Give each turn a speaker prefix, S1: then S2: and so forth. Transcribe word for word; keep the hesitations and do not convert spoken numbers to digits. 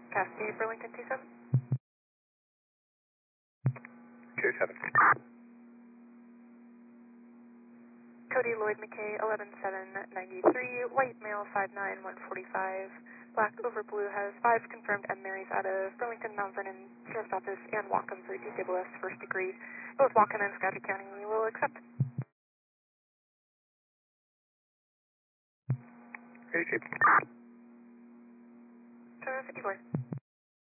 S1: Cascade, Burlington two seven.
S2: two seven.
S1: Cody Lloyd McKay, eleven seven ninety-three, white male, five nine, one forty-five, black over blue, has five confirmed M Marys out of Burlington, Mount Vernon, Sheriff's Office, and Whatcom for D C W S first degree. Both Whatcom and Skagit County will accept.
S2: eighty-two.
S1: Sir, fifty-four.